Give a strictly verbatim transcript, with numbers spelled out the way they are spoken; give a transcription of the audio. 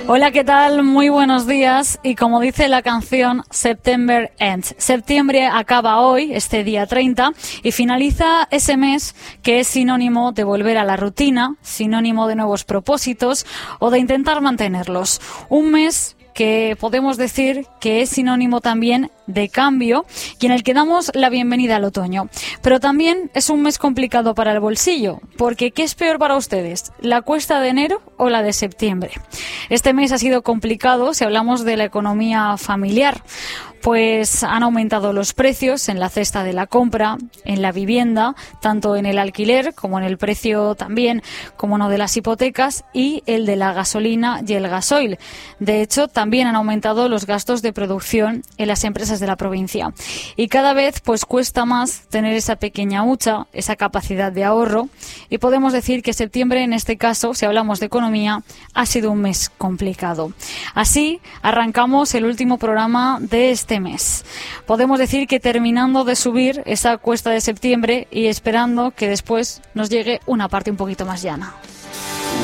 Hola, ¿qué tal? Muy buenos días. Y como dice la canción, September Ends. Septiembre acaba hoy, este día treinta, y finaliza ese mes que es sinónimo de volver a la rutina, sinónimo de nuevos propósitos o de intentar mantenerlos. Un mes que podemos decir que es sinónimo también de cambio y en el que damos la bienvenida al otoño. Pero también es un mes complicado para el bolsillo, porque ¿qué es peor para ustedes? ¿La cuesta de enero o la de septiembre? Este mes ha sido complicado si hablamos de la economía familiar, pues han aumentado los precios en la cesta de la compra, en la vivienda, tanto en el alquiler como en el precio también, como no, de las hipotecas y el de la gasolina y el gasoil. De hecho, también han aumentado los gastos de producción en las empresas de la provincia. Y cada vez pues cuesta más tener esa pequeña hucha, esa capacidad de ahorro, y podemos decir que septiembre, en este caso, si hablamos de economía, ha sido un mes complicado. Así arrancamos el último programa de este mes. Podemos decir que terminando de subir esa cuesta de septiembre y esperando que después nos llegue una parte un poquito más llana.